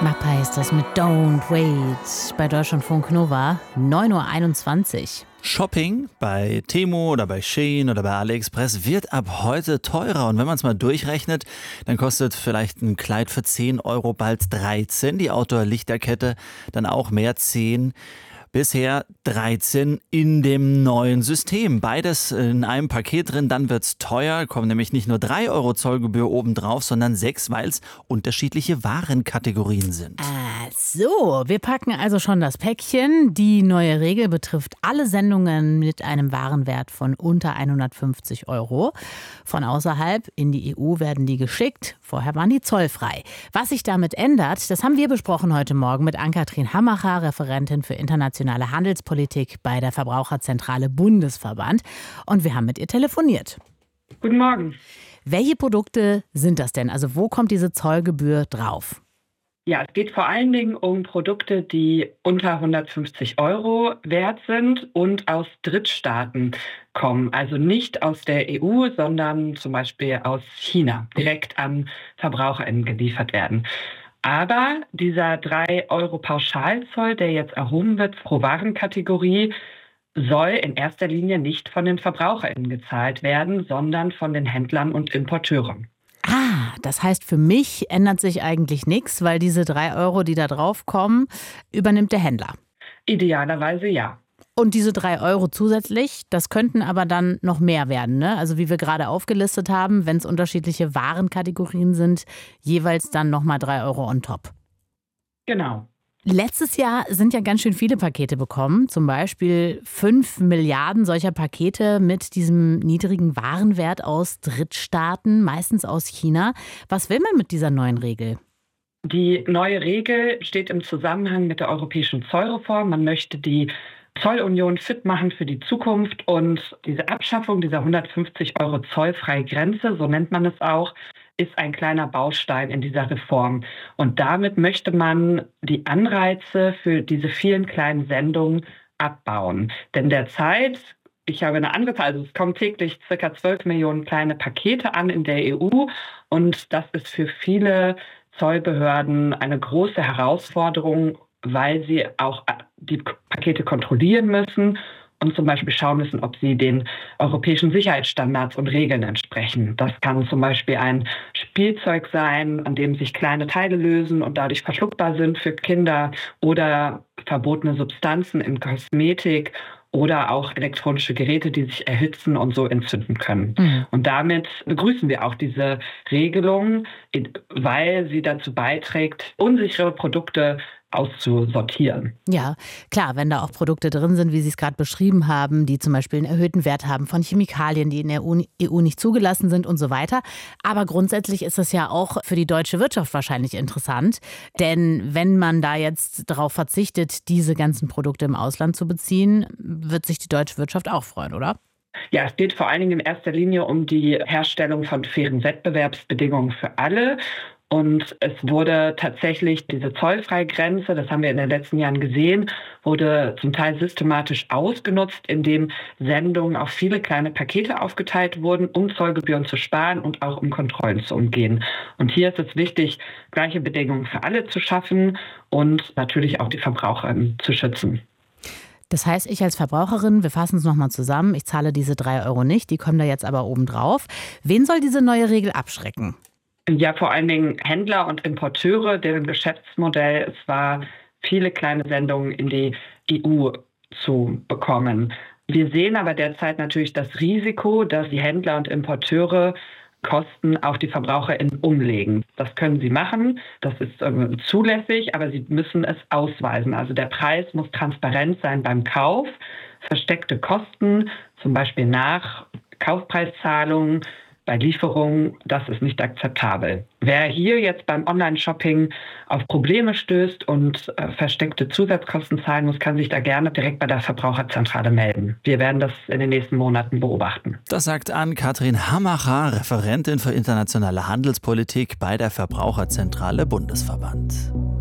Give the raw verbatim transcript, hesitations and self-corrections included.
Mappa ist das mit Don't Wait bei Deutschlandfunk Nova, neun Uhr einundzwanzig. Shopping bei Temu oder bei Shein oder bei AliExpress wird ab heute teurer. Und wenn man es mal durchrechnet, dann kostet vielleicht ein Kleid für zehn Euro bald dreizehn. Die Outdoor-Lichterkette dann auch mehr, zehn. Bisher dreizehn in dem neuen System. Beides in einem Paket drin, dann wird's teuer. Kommen nämlich nicht nur drei Euro Zollgebühr obendrauf, sondern sechs, weil es unterschiedliche Warenkategorien sind. Ah, so. Wir packen also schon das Päckchen. Die neue Regel betrifft alle Sendungen mit einem Warenwert von unter hundertfünfzig Euro. Von außerhalb in die E U werden die geschickt. Vorher waren die zollfrei. Was sich damit ändert, das haben wir besprochen heute Morgen mit Ann-Kathrin Hammacher, Referentin für internationale Handelspolitik bei der Verbraucherzentrale Bundesverband. Und wir haben mit ihr telefoniert. Guten Morgen. Welche Produkte sind das denn? Also wo kommt diese Zollgebühr drauf? Ja, es geht vor allen Dingen um Produkte, die unter hundertfünfzig Euro wert sind und aus Drittstaaten kommen. Also nicht aus der E U, sondern zum Beispiel aus China, direkt an VerbraucherInnen geliefert werden. Aber dieser drei Euro Pauschalzoll, der jetzt erhoben wird pro Warenkategorie, soll in erster Linie nicht von den VerbraucherInnen gezahlt werden, sondern von den Händlern und Importeuren. Ah, das heißt, für mich ändert sich eigentlich nichts, weil diese drei Euro, die da drauf kommen, übernimmt der Händler. Idealerweise ja. Und diese drei Euro zusätzlich, das könnten aber dann noch mehr werden, ne? Also wie wir gerade aufgelistet haben, wenn es unterschiedliche Warenkategorien sind, jeweils dann nochmal drei Euro on top. Genau. Letztes Jahr sind ja ganz schön viele Pakete bekommen, zum Beispiel fünf Milliarden solcher Pakete mit diesem niedrigen Warenwert aus Drittstaaten, meistens aus China. Was will man mit dieser neuen Regel? Die neue Regel steht im Zusammenhang mit der europäischen Zollreform. Man möchte die Zollunion fit machen für die Zukunft und diese Abschaffung dieser hundertfünfzig Euro zollfreie Grenze, so nennt man es auch, ist ein kleiner Baustein in dieser Reform. Und damit möchte man die Anreize für diese vielen kleinen Sendungen abbauen. Denn derzeit, ich habe eine andere Zahl, also es kommen täglich circa zwölf Millionen kleine Pakete an in der E U und das ist für viele Zollbehörden eine große Herausforderung, weil sie auch die Pakete kontrollieren müssen und zum Beispiel schauen müssen, ob sie den europäischen Sicherheitsstandards und Regeln entsprechen. Das kann zum Beispiel ein Spielzeug sein, an dem sich kleine Teile lösen und dadurch verschluckbar sind für Kinder oder verbotene Substanzen in Kosmetik oder auch elektronische Geräte, die sich erhitzen und so entzünden können. Mhm. Und damit begrüßen wir auch diese Regelung, weil sie dazu beiträgt, unsichere Produkte auszusortieren. Ja, klar, wenn da auch Produkte drin sind, wie Sie es gerade beschrieben haben, die zum Beispiel einen erhöhten Wert haben von Chemikalien, die in der E U nicht zugelassen sind und so weiter. Aber grundsätzlich ist das ja auch für die deutsche Wirtschaft wahrscheinlich interessant. Denn wenn man da jetzt darauf verzichtet, diese ganzen Produkte im Ausland zu beziehen, wird sich die deutsche Wirtschaft auch freuen, oder? Ja, es geht vor allen Dingen in erster Linie um die Herstellung von fairen Wettbewerbsbedingungen für alle. Und es wurde tatsächlich diese zollfreie Grenze, das haben wir in den letzten Jahren gesehen, wurde zum Teil systematisch ausgenutzt, indem Sendungen auf viele kleine Pakete aufgeteilt wurden, um Zollgebühren zu sparen und auch um Kontrollen zu umgehen. Und hier ist es wichtig, gleiche Bedingungen für alle zu schaffen und natürlich auch die Verbraucherinnen zu schützen. Das heißt, ich als Verbraucherin, wir fassen es nochmal zusammen, ich zahle diese drei Euro nicht, die kommen da jetzt aber oben drauf. Wen soll diese neue Regel abschrecken? Ja, vor allen Dingen Händler und Importeure, deren Geschäftsmodell es war, viele kleine Sendungen in die E U zu bekommen. Wir sehen aber derzeit natürlich das Risiko, dass die Händler und Importeure Kosten auf die VerbraucherInnen umlegen. Das können sie machen, das ist äh, zulässig, aber sie müssen es ausweisen. Also der Preis muss transparent sein beim Kauf. Versteckte Kosten, zum Beispiel nach Kaufpreiszahlungen, bei Lieferungen, das ist nicht akzeptabel. Wer hier jetzt beim Online-Shopping auf Probleme stößt und äh, versteckte Zusatzkosten zahlen muss, kann sich da gerne direkt bei der Verbraucherzentrale melden. Wir werden das in den nächsten Monaten beobachten. Das sagt Ann-Kathrin Hammacher, Referentin für internationale Handelspolitik bei der Verbraucherzentrale Bundesverband.